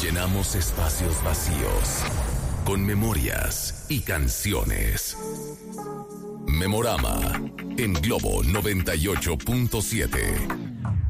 Llenamos espacios vacíos con memorias y canciones. Memorama en Globo 98.7.